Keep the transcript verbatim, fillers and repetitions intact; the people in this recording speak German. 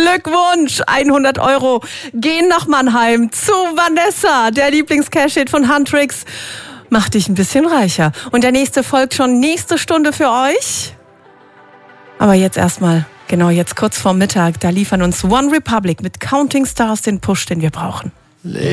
Glückwunsch! hundert Euro gehen nach Mannheim zu Vanessa, der Lieblings-Cash-Hit von Huntrix. Mach dich ein bisschen reicher. Und der nächste folgt schon nächste Stunde für euch. Aber jetzt erstmal, genau jetzt kurz vorm Mittag, da liefern uns One Republic mit Counting Stars den Push, den wir brauchen.